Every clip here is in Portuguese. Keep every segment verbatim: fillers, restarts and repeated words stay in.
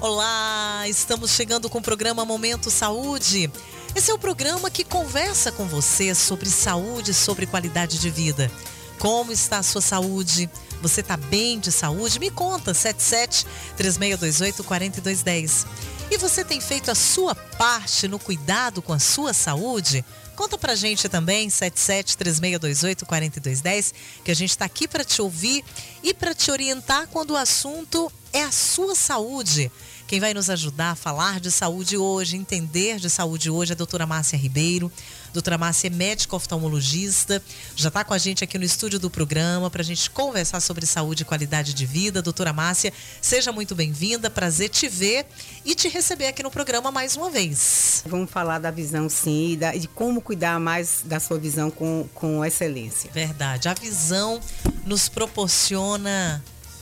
Olá, estamos chegando com o programa Momento Saúde. Esse é o programa que conversa com você sobre saúde, sobre qualidade de vida. Como está a sua saúde? Você está bem de saúde? Me conta, sete sete, três seis dois oito, quatro dois um zero. E você tem feito a sua parte no cuidado com a sua saúde? Conta pra gente também, sete sete, três seis dois oito, quatro dois um zero, que a gente está aqui para te ouvir e para te orientar quando o assunto é a sua saúde. Quem vai nos ajudar a falar de saúde hoje, entender de saúde hoje, é a doutora Márcia Ribeiro. Doutora Márcia é médica oftalmologista, já está com a gente aqui no estúdio do programa para a gente conversar sobre saúde e qualidade de vida. Doutora Márcia, seja muito bem-vinda, prazer te ver e te receber aqui no programa mais uma vez. Vamos falar da visão, sim, e da, de como cuidar mais da sua visão com, com excelência. Verdade, a visão nos proporciona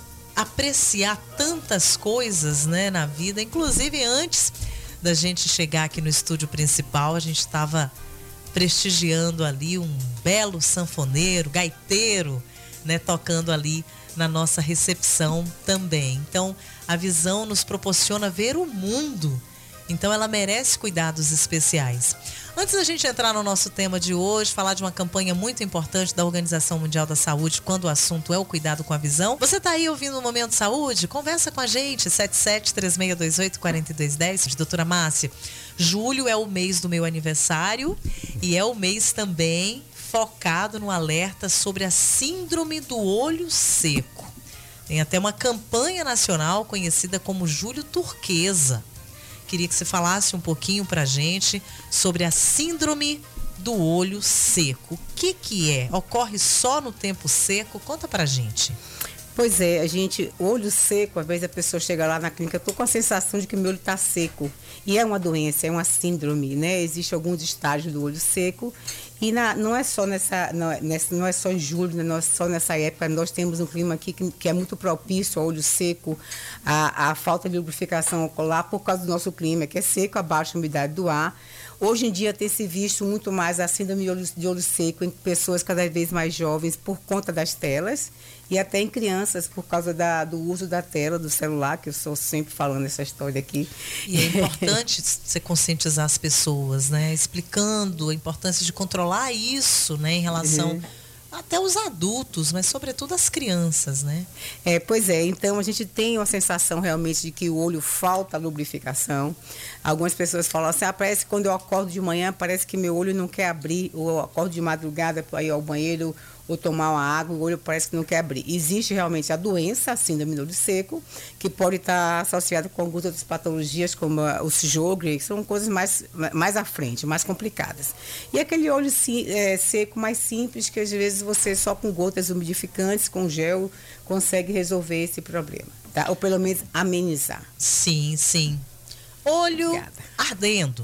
apreciar tantas coisas, né, na vida. Inclusive, antes da gente chegar aqui no estúdio principal, a gente estava prestigiando ali um belo sanfoneiro, gaiteiro, né, tocando ali na nossa recepção também. Então, a visão nos proporciona ver o mundo. Então, ela merece cuidados especiais. Antes da gente entrar no nosso tema de hoje, falar de uma campanha muito importante da Organização Mundial da Saúde, quando o assunto é o cuidado com a visão. Você está aí ouvindo o Momento Saúde? Conversa com a gente, sete sete, três seis dois oito, quatro dois um zero. Doutora Márcia, julho é o mês do meu aniversário e é o mês também focado no alerta sobre a síndrome do olho seco. Tem até uma campanha nacional conhecida como Julho Turquesa. Queria que você falasse um pouquinho pra gente sobre a síndrome do olho seco. O que que é? Ocorre só no tempo seco? Conta pra gente. Pois é, a gente, olho seco, às vezes a pessoa chega lá na clínica, eu tô com a sensação de que meu olho está seco. E é uma doença, é uma síndrome, né? Existem alguns estágios do olho seco. E na, não é só nessa, não é, nessa, não é só em julho, né? Não é só nessa época, nós temos um clima aqui que, que é muito propício ao olho seco, a, a falta de lubrificação ocular por causa do nosso clima, que é seco, a baixa umidade do ar. Hoje em dia tem se visto muito mais a síndrome de olho, de olho seco em pessoas cada vez mais jovens por conta das telas e até em crianças por causa da, do uso da tela, do celular, que eu estou sempre falando essa história aqui. E é importante você conscientizar as pessoas, né? Explicando a importância de controlar isso, né? Em relação... Uhum. Até os adultos, mas sobretudo as crianças, né? É, pois é, então a gente tem uma sensação realmente de que o olho falta lubrificação. Algumas pessoas falam assim, ah, parece que quando eu acordo de manhã, parece que meu olho não quer abrir, ou eu acordo de madrugada para ir ao banheiro ou tomar uma água, o olho parece que não quer abrir. Existe realmente a doença, a síndrome do olho seco, que pode estar associada com algumas outras patologias, como o Sjogren, que são coisas mais, mais à frente, mais complicadas. E aquele olho é, seco mais simples, que às vezes você só com gotas umidificantes, com gel, consegue resolver esse problema, tá? Ou pelo menos amenizar. Sim, sim. Olho Obrigada. Ardendo,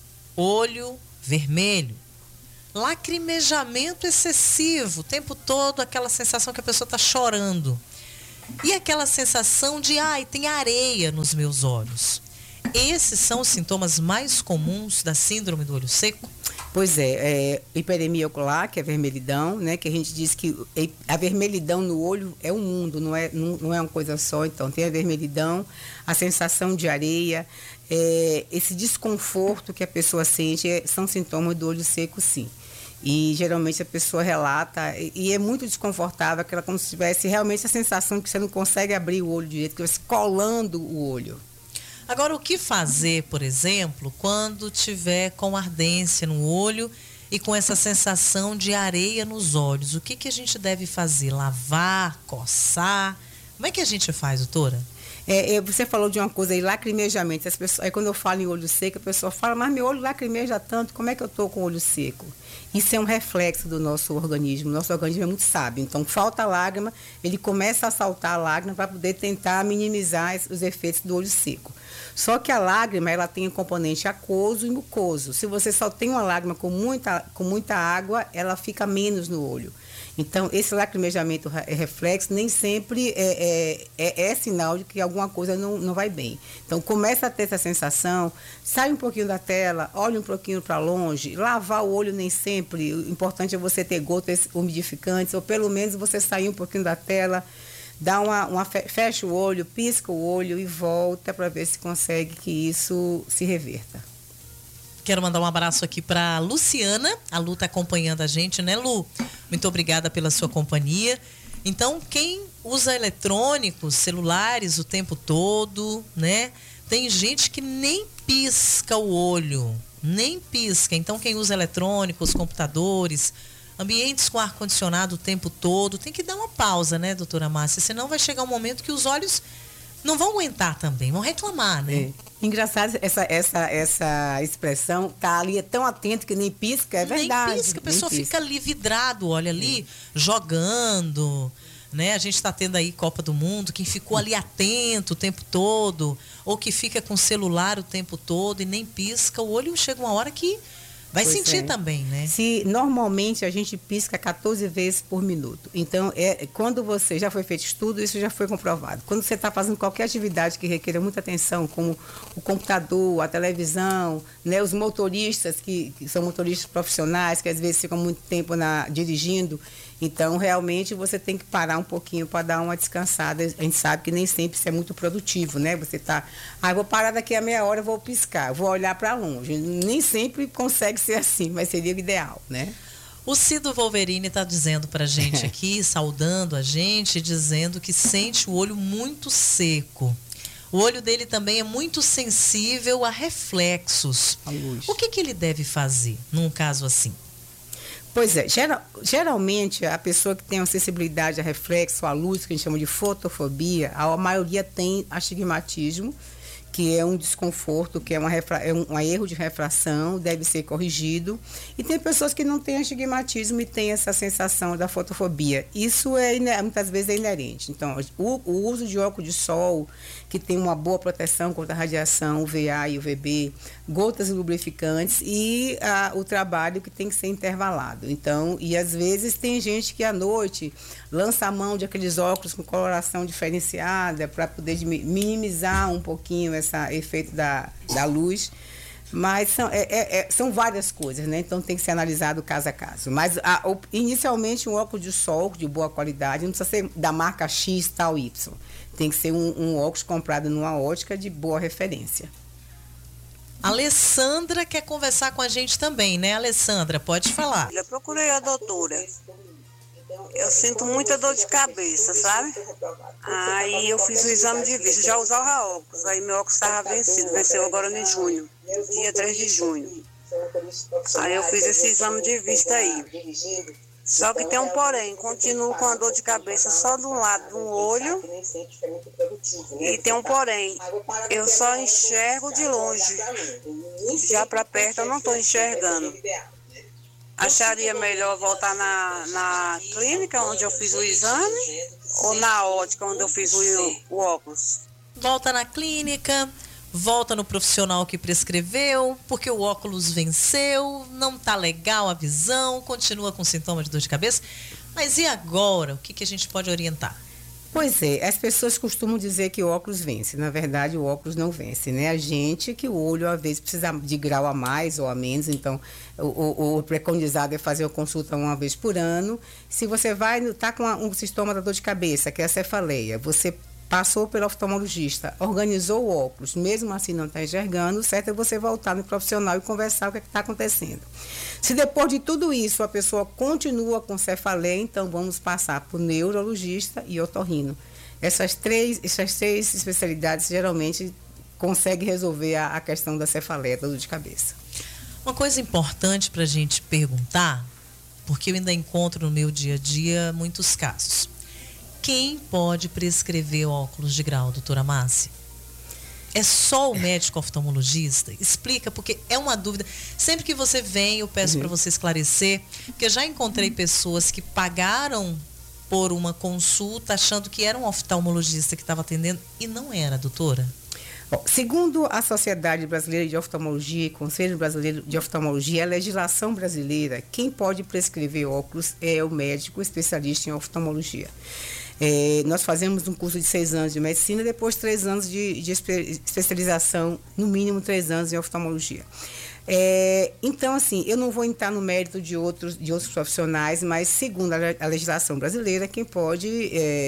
olho vermelho, lacrimejamento excessivo, o tempo todo aquela sensação que a pessoa está chorando. E aquela sensação de, ai, tem areia nos meus olhos. Esses são os sintomas mais comuns da síndrome do olho seco? Pois é, é hiperemia ocular, que é vermelhidão, né? Que a gente diz que a vermelhidão no olho é um mundo, não é, não, não é uma coisa só. Então, tem a vermelhidão, a sensação de areia, é, esse desconforto que a pessoa sente, é, são sintomas do olho seco, sim. E geralmente a pessoa relata, e é muito desconfortável, aquela como se tivesse realmente a sensação que você não consegue abrir o olho direito, que você colando o olho. Agora, o que fazer, por exemplo, quando tiver com ardência no olho e com essa sensação de areia nos olhos? O que, que a gente deve fazer? Lavar, coçar? Como é que a gente faz, doutora? É, você falou de uma coisa aí, lacrimejamento. As pessoas, aí quando eu falo em olho seco, a pessoa fala, mas meu olho lacrimeja tanto, como é que eu estou com o olho seco? Isso é um reflexo do nosso organismo. Nosso organismo é muito sábio. Então, falta lágrima, ele começa a saltar a lágrima para poder tentar minimizar os efeitos do olho seco. Só que a lágrima, ela tem um componente aquoso e mucoso. Se você só tem uma lágrima com muita, com muita água, ela fica menos no olho. Então, esse lacrimejamento reflexo nem sempre é, é, é, é sinal de que alguma coisa não, não vai bem. Então, começa a ter essa sensação, sai um pouquinho da tela, olha um pouquinho para longe, lavar o olho nem sempre. O importante é você ter gotas umidificantes, ou pelo menos você sair um pouquinho da tela, dá uma, uma fecha o olho, pisca o olho e volta para ver se consegue que isso se reverta. Quero mandar um abraço aqui para Luciana. A Lu está acompanhando a gente, né, Lu? Muito obrigada pela sua companhia. Então, quem usa eletrônicos, celulares o tempo todo, né? Tem gente que nem pisca o olho, nem pisca. Então, quem usa eletrônicos, computadores, ambientes com ar-condicionado o tempo todo, tem que dar uma pausa, né, doutora Márcia? Senão vai chegar um momento que os olhos não vão aguentar também, vão reclamar, né? É. Engraçado essa, essa, essa expressão, tá ali, é tão atento que nem pisca, é verdade. Nem pisca, a pessoa fica ali vidrado, olha ali, é. jogando, né? A gente está tendo aí Copa do Mundo, quem ficou ali atento o tempo todo, ou que fica com o celular o tempo todo e nem pisca, o olho chega uma hora que vai pois sentir é. também, né? Se normalmente a gente pisca quatorze vezes por minuto. Então, é, quando você já foi feito estudo, isso já foi comprovado. Quando você está fazendo qualquer atividade que requer muita atenção, como o computador, a televisão, né, os motoristas, que, que são motoristas profissionais, que às vezes ficam muito tempo na, dirigindo, então realmente você tem que parar um pouquinho para dar uma descansada. A gente sabe que nem sempre isso é muito produtivo, né? Você está, ah, vou parar daqui a meia hora, vou piscar, vou olhar para longe. Nem sempre consegue ser assim, mas seria o ideal, né? O Cido Wolverine está dizendo para a gente aqui, saudando a gente, dizendo que sente o olho muito seco. O olho dele também é muito sensível a reflexos. A luz. O que, que ele deve fazer num caso assim? Pois é, geral, geralmente a pessoa que tem uma sensibilidade a reflexo, a luz, que a gente chama de fotofobia, a maioria tem astigmatismo, que é um desconforto, que é, uma refra, é um, um erro de refração, deve ser corrigido. E tem pessoas que não têm astigmatismo e têm essa sensação da fotofobia. Isso é, muitas vezes é inerente. Então, o, o uso de óculos de sol, que tem uma boa proteção contra a radiação U V A e U V B, gotas lubrificantes e a, o trabalho que tem que ser intervalado. Então, e às vezes tem gente que à noite lança a mão de aqueles óculos com coloração diferenciada para poder minimizar um pouquinho esse efeito da, da luz. Mas são, é, é, são várias coisas, né? Então tem que ser analisado caso a caso. Mas a, o, inicialmente um óculos de sol de boa qualidade, não precisa ser da marca X, tal, Y. Tem que ser um, um óculos comprado numa ótica de boa referência. A Alessandra quer conversar com a gente também, né, Alessandra? Pode falar. Eu procurei a doutora. Eu sinto muita dor de cabeça, sabe? Aí eu fiz o exame de vista, já usava óculos. Aí meu óculos estava vencido, venceu agora em junho, dia três de junho. Aí eu fiz esse exame de vista aí. Só que tem um porém, continuo com a dor de cabeça só de um lado do olho. E tem um porém, eu só enxergo de longe. Já para perto eu não estou enxergando. Acharia melhor voltar na, na clínica onde eu fiz o exame ou na ótica onde eu fiz o, o óculos? Volta na clínica, volta no profissional que prescreveu, porque o óculos venceu, não tá legal a visão, continua com sintomas de dor de cabeça. Mas e agora? O que, que a gente pode orientar? Pois é, as pessoas costumam dizer que o óculos vence. Na verdade, o óculos não vence, né? A gente, que o olho, às vezes, precisa de grau a mais ou a menos. Então, o, o, o preconizado é fazer uma consulta uma vez por ano. Se você vai, tá com um sintoma da dor de cabeça, que é a cefaleia, você passou pelo oftalmologista, organizou o óculos, mesmo assim não está enxergando, o certo é você voltar no profissional e conversar o que é está acontecendo. Se depois de tudo isso a pessoa continua com cefaleia, então vamos passar por neurologista e otorrino. Essas três, essas três especialidades geralmente conseguem resolver a, a questão da cefaleia, da dor de cabeça. Uma coisa importante para a gente perguntar, porque eu ainda encontro no meu dia a dia muitos casos. Quem pode prescrever óculos de grau, doutora Márcia? É só o médico oftalmologista? Explica, porque é uma dúvida. Sempre que você vem, eu peço uhum. para você esclarecer, porque eu já encontrei pessoas que pagaram por uma consulta achando que era um oftalmologista que estava atendendo e não era, doutora. Bom, segundo a Sociedade Brasileira de Oftalmologia, Conselho Brasileiro de Oftalmologia, a legislação brasileira, quem pode prescrever óculos é o médico especialista em oftalmologia. É, nós fazemos um curso de seis anos de medicina, depois três anos de, de especialização, no mínimo três anos em oftalmologia. É, então, assim, eu não vou entrar no mérito de outros, de outros profissionais, mas segundo a, a legislação brasileira, quem pode é,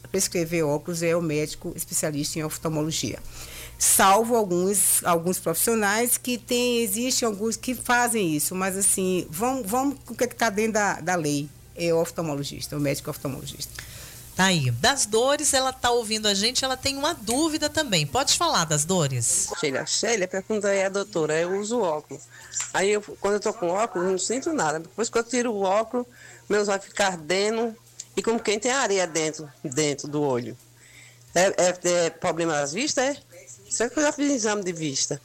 prescrever óculos é o médico especialista em oftalmologia. Salvo alguns, alguns profissionais que tem, existem alguns que fazem isso, mas assim, vamos, vamos com o que está dentro da, da lei. É o oftalmologista, o médico oftalmologista. Tá aí. Das dores, ela tá ouvindo a gente, ela tem uma dúvida também. Pode falar das dores? Sheila, Sheila, pergunta aí a doutora, eu uso óculos. Aí, eu, quando eu tô com óculos, não sinto nada. Depois que eu tiro o óculos, meus olhos ficam ardendo e como quem tem areia dentro, dentro do olho. É, é, é problema das vistas, é? Será que eu já fiz exame de vista?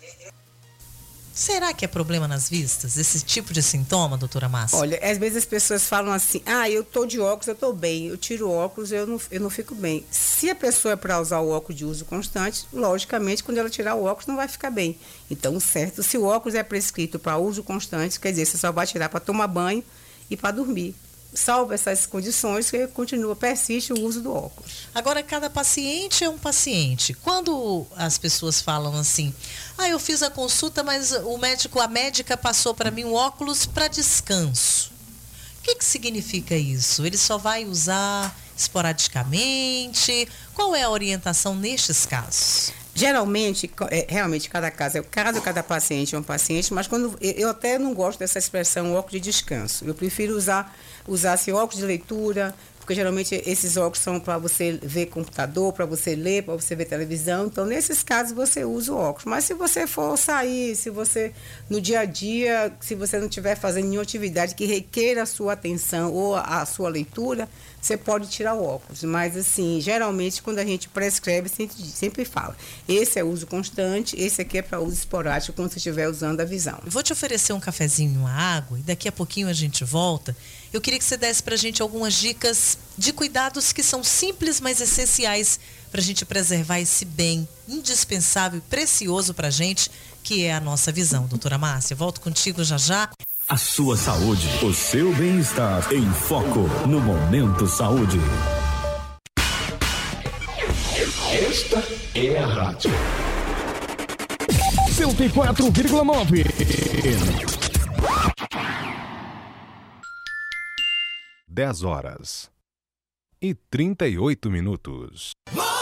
Será que é problema nas vistas? Esse tipo de sintoma, doutora Márcia? Olha, às vezes as pessoas falam assim, ah, eu tô de óculos, eu tô bem. Eu tiro o óculos, eu não, eu não fico bem. Se a pessoa é para usar o óculos de uso constante, logicamente, quando ela tirar o óculos, não vai ficar bem. Então, certo, se o óculos é prescrito para uso constante, quer dizer, você só vai tirar para tomar banho e para dormir. Salvo essas condições, que continua, persiste o uso do óculos. Agora, cada paciente é um paciente. Quando as pessoas falam assim, ah, eu fiz a consulta, mas o médico, a médica passou para mim um óculos para descanso. O que que significa isso? Ele só vai usar esporadicamente? Qual é a orientação nestes casos? Geralmente, é, realmente, cada caso é o caso, cada paciente é um paciente, mas quando eu, eu até não gosto dessa expressão óculos de descanso. Eu prefiro usar, usar esse óculos de leitura, porque geralmente esses óculos são para você ver computador, para você ler, para você ver televisão. Então, nesses casos, você usa o óculos. Mas se você for sair, se você, no dia a dia, se você não estiver fazendo nenhuma atividade que requeira a sua atenção ou a, a sua leitura, você pode tirar o óculos. Mas, assim, geralmente, quando a gente prescreve, sempre, sempre fala, esse é uso constante, esse aqui é para uso esporádico, quando você estiver usando a visão. Eu vou te oferecer um cafezinho e uma água, e daqui a pouquinho a gente volta. Eu queria que você desse pra gente algumas dicas de cuidados que são simples, mas essenciais pra gente preservar esse bem indispensável e precioso pra gente, que é a nossa visão. Doutora Márcia, volto contigo já já. A sua saúde, o seu bem-estar em foco no Momento Saúde. Esta é a rádio cento e quatro vírgula nove. dez horas e trinta e oito minutos.